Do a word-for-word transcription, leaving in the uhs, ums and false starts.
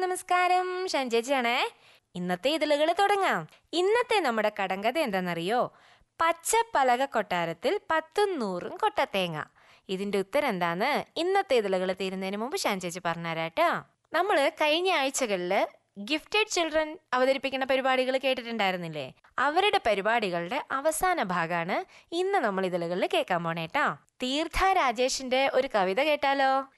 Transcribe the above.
നമസ്കാരം, ഷാൻചേച്ചിയാണേ. ഇന്നത്തെ ഇതിലുകൾ തുടങ്ങാം. ഇന്നത്തെ നമ്മുടെ കടങ്കഥ എന്താണെന്നറിയോ? പച്ചപ്പലക കൊട്ടാരത്തിൽ പത്തും നൂറും കൊട്ടത്തേങ്ങ. ഇതിന്റെ ഉത്തരം എന്താന്ന് ഇന്നത്തെ ഇതിലുകൾ തീരുന്നതിന് മുമ്പ് ഷാൻചേച്ചി പറഞ്ഞുതരാട്ടോ. നമ്മള് കഴിഞ്ഞ ആഴ്ചകളില് ഗിഫ്റ്റഡ് ചിൽഡ്രൻ അവതരിപ്പിക്കുന്ന പരിപാടികൾ കേട്ടിട്ടുണ്ടായിരുന്നില്ലേ? അവരുടെ പരിപാടികളുടെ അവസാന ഭാഗമാണ് ഇന്ന് നമ്മൾ ഇതിലുകളിൽ കേൾക്കാൻ പോണേട്ടാ. തീർത്ഥ രാജേഷിന്റെ ഒരു കവിത കേട്ടാലോ?